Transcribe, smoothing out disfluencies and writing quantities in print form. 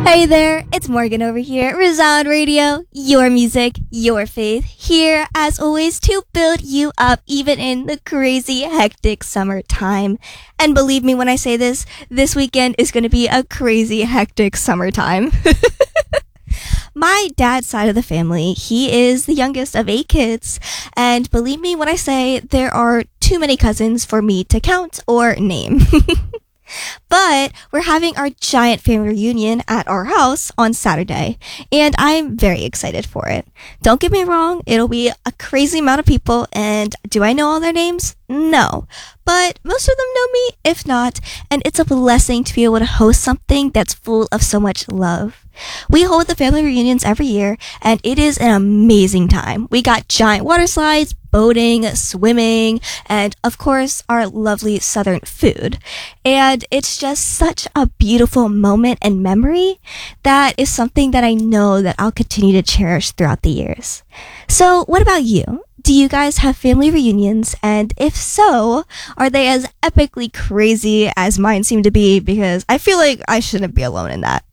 Hey there, it's Morgan over here, Resound Radio, your music, your faith, here as always to build you up even in the crazy hectic summertime. And believe me when I say this weekend is going to be a crazy hectic summertime. My dad's side of the family, he is the youngest of 8 kids, and believe me when I say there are too many cousins for me to count or name. But we're having our giant family reunion at our house on Saturday, and I'm very excited for it. Don't get me wrong, it'll be a crazy amount of people, and do I know all their names? No. But most of them know me, if not, and it's a blessing to be able to host something that's full of so much love. We hold the family reunions every year, and it is an amazing time. We got giant water slides, boating, swimming, and of course, our lovely southern food. And it's just such a beautiful moment and memory that is something that I know that I'll continue to cherish throughout the years. So, what about you? Do you guys have family reunions? And if so, are they as epically crazy as mine seem to be? Because I feel like I shouldn't be alone in that.